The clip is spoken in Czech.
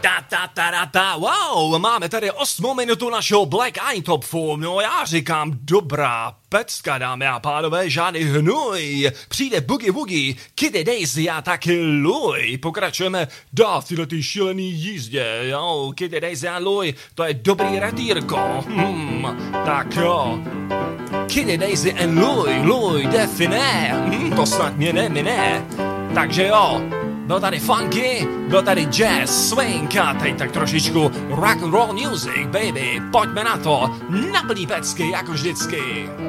Wow, máme tady 8 minutu našeho Black Eye Top Form. No já říkám dobrá pecka, dámy a pánové, žádný hnůj. Přijde Boogie Woogie, Kiddy Daisy a taky Louie. Pokračujeme dál v této šílený jízdě, jo. Kiddy Daisy a Louie, to je dobrý ratýrko. Tak jo. Kiddy Daisy and Louie definé. To snad mě nemine. Takže jo. Byl tady funky, byl tady jazz, swing a teď tak trošičku rock and roll music, baby. Pojďme na to, na plný pecky, jako vždycky.